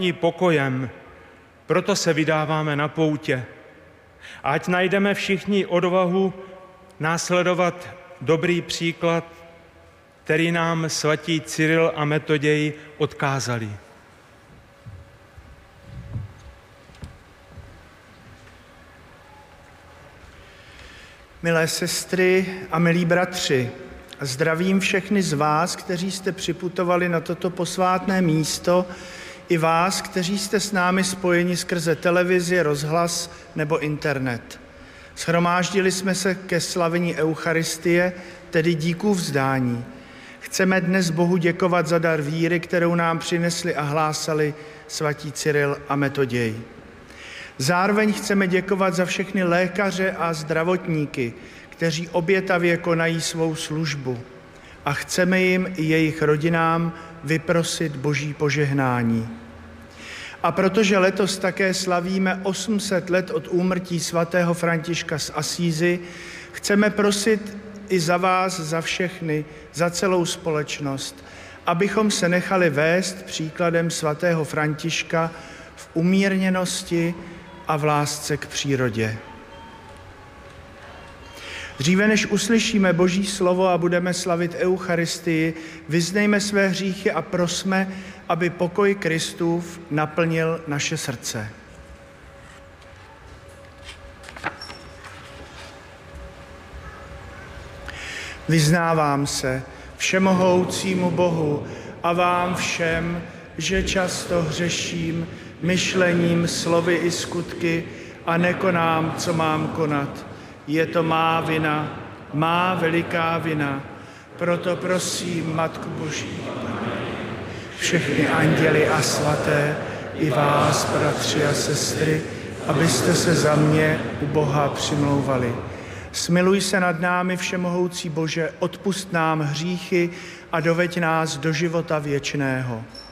pokojem, proto se vydáváme na poutě. Ať najdeme všichni odvahu následovat dobrý příklad, který nám svatí Cyril a Metoděj odkázali. Milé sestry a milí bratři, zdravím všechny z vás, kteří jste připutovali na toto posvátné místo, i vás, kteří jste s námi spojeni skrze televizi, rozhlas nebo internet. Shromáždili jsme se ke slavení Eucharistie, tedy díků vzdání. Chceme dnes Bohu děkovat za dar víry, kterou nám přinesli a hlásali svatí Cyril a Metoděj. Zároveň chceme děkovat za všechny lékaře a zdravotníky, kteří obětavě konají svou službu, a chceme jim i jejich rodinám vyprosit Boží požehnání. A protože letos také slavíme 800 let od úmrtí svatého Františka z Asízy, chceme prosit i za vás, za všechny, za celou společnost, abychom se nechali vést příkladem svatého Františka v umírněnosti a v lásce k přírodě. Dříve než uslyšíme Boží slovo a budeme slavit Eucharistii, vyznejme své hříchy a prosme, aby pokoj Kristův naplnil naše srdce. Vyznávám se všemohoucímu Bohu a vám všem, že často hřeším myšlením, slovy i skutky a nekonám, co mám konat. Je to má vina, má veliká vina. Proto prosím Matku Boží, všechny anděly a svaté, i vás, bratři a sestry, abyste se za mě u Boha přimlouvali. Smiluj se nad námi, všemohoucí Bože, odpusť nám hříchy a doveď nás do života věčného.